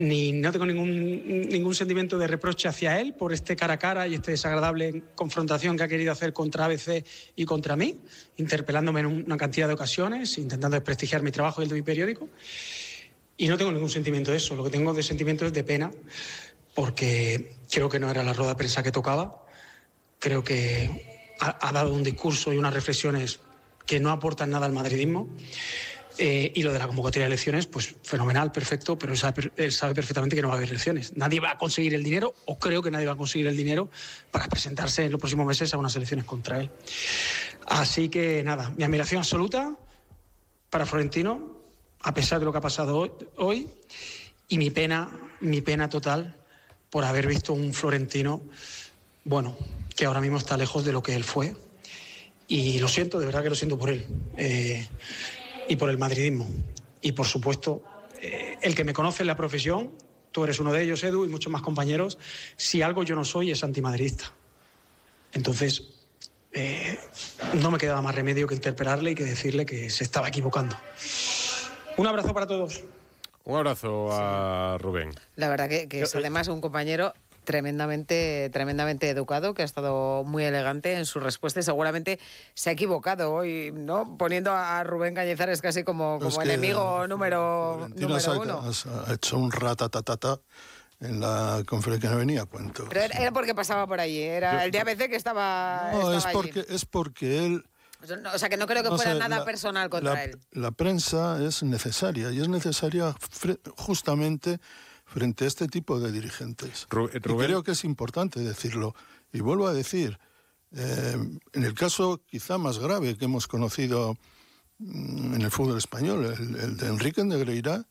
No tengo ningún sentimiento de reproche hacia él por este cara a cara y esta desagradable confrontación que ha querido hacer contra ABC y contra mí, interpelándome en una cantidad de ocasiones, intentando desprestigiar mi trabajo y el de mi periódico. Y no tengo ningún sentimiento de eso. Lo que tengo de sentimiento es de pena, porque creo que no era la rueda de prensa que tocaba. Creo que ha dado un discurso y unas reflexiones que no aportan nada al madridismo. Y lo de la convocatoria de elecciones, pues fenomenal, perfecto, pero él sabe perfectamente que no va a haber elecciones. Nadie va a conseguir el dinero, o creo que nadie va a conseguir el dinero para presentarse en los próximos meses a unas elecciones contra él. Así que nada, mi admiración absoluta para Florentino, a pesar de lo que ha pasado hoy, y mi pena total por haber visto un Florentino, bueno, que ahora mismo está lejos de lo que él fue. Y lo siento, de verdad que lo siento por él. Y por el madridismo. Y por supuesto, el que me conoce en la profesión, tú eres uno de ellos, Edu, y muchos más compañeros, si algo yo no soy es antimadridista. Entonces, no me quedaba más remedio que interpelarle y que decirle que se estaba equivocando. Un abrazo para todos. Un abrazo a Rubén. La verdad que es además un compañero tremendamente educado, que ha estado muy elegante en su respuesta y seguramente se ha equivocado hoy, ¿no? Poniendo a Rubén Cañizares casi como enemigo número uno. Ha hecho un ratatatata en la conferencia que no venía a cuento. Pero era porque pasaba por allí, era el de ABC que estaba. No, estaba es porque él. O sea, que no creo que fuera nada personal contra él. La prensa es necesaria, y es necesaria justamente frente a este tipo de dirigentes. Y creo que es importante decirlo. Y vuelvo a decir, en el caso quizá más grave que hemos conocido en el fútbol español, el de Enrique Negreira,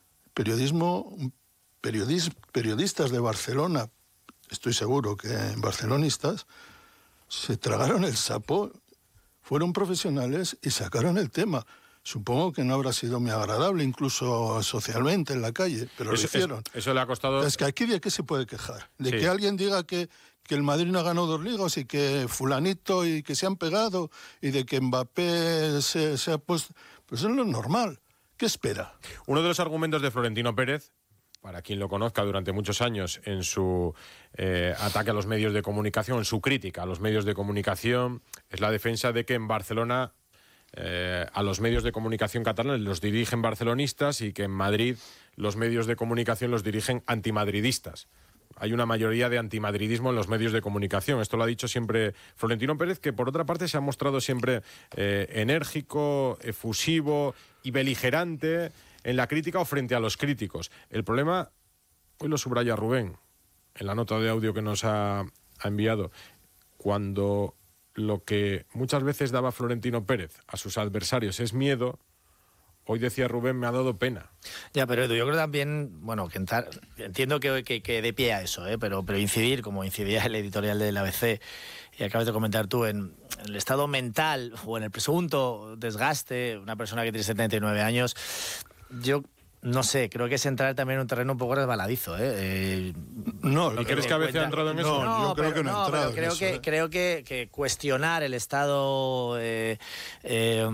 periodistas de Barcelona, estoy seguro que barcelonistas, se tragaron el sapo, fueron profesionales y sacaron el tema. Supongo que no habrá sido muy agradable, incluso socialmente en la calle, pero lo hicieron. Eso le ha costado. Es que aquí de qué se puede quejar. De que alguien diga que el Madrid no ha ganado 2 ligas y que fulanito y que se han pegado y de que Mbappé se ha puesto. Pues es lo normal. ¿Qué espera? Uno de los argumentos de Florentino Pérez, para quien lo conozca durante muchos años, en su ataque a los medios de comunicación, en su crítica a los medios de comunicación, es la defensa de que en Barcelona a los medios de comunicación catalanes los dirigen barcelonistas y que en Madrid los medios de comunicación los dirigen antimadridistas. Hay una mayoría de antimadridismo en los medios de comunicación. Esto lo ha dicho siempre Florentino Pérez, que por otra parte se ha mostrado siempre enérgico, efusivo y beligerante en la crítica o frente a los críticos. El problema, hoy lo subraya Rubén en la nota de audio que nos ha enviado, cuando lo que muchas veces daba Florentino Pérez a sus adversarios es miedo, hoy decía Rubén, me ha dado pena. Ya, pero Edu, yo creo también, bueno, que entiendo que dé pie a eso, pero incidir, como incidía el editorial del ABC, y acabas de comentar tú, en el estado mental o en el presunto desgaste, una persona que tiene 79 años, yo no sé, creo que es entrar también en un terreno un poco resbaladizo, No, ¿y crees que a veces ha entrado en eso? No, yo creo que no ha entrado en eso. Creo que cuestionar el estado, la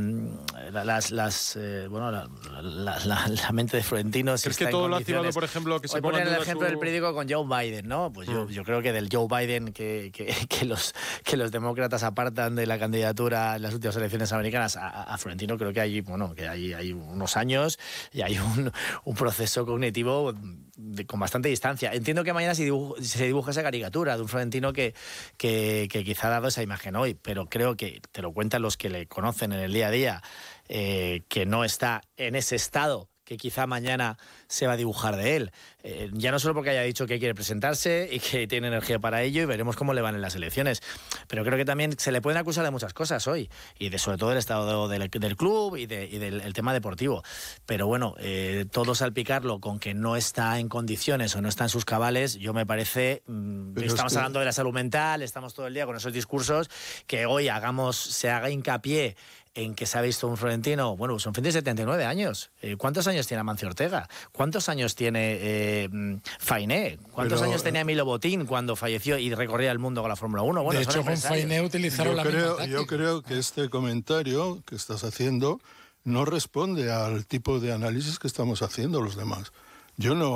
mente de Florentino. ¿Crees que todo lo ha activado, por ejemplo, que se ponga en duda el ejemplo del periódico con Joe Biden, ¿no? Pues yo creo que del Joe Biden que los demócratas apartan de la candidatura en las últimas elecciones americanas a Florentino, creo que hay unos años y hay un proceso cognitivo con bastante distancia. Entiendo que mañana se dibuja esa caricatura de un Florentino que quizá ha dado esa imagen hoy, pero creo que te lo cuentan los que le conocen en el día a día, que no está en ese estado que quizá mañana se va a dibujar de él. Ya no solo porque haya dicho que quiere presentarse y que tiene energía para ello, y veremos cómo le van en las elecciones, pero creo que también se le pueden acusar de muchas cosas hoy, y sobre todo del estado del club y del tema deportivo. Pero bueno, todo salpicarlo con que no está en condiciones o no está en sus cabales, yo me parece, estamos hablando de la salud mental, estamos todo el día con esos discursos, que hoy se haga hincapié en que se ha visto un Florentino, bueno, son 79 años. ¿Cuántos años tiene Amancio Ortega? ¿Cuántos años tiene Fainé? ¿Cuántos años tenía Emilio Botín cuando falleció y recorría el mundo con la Fórmula 1? Bueno, de hecho, con Fainé utilizaron la misma táctica. Yo creo que este comentario que estás haciendo no responde al tipo de análisis que estamos haciendo los demás. Yo no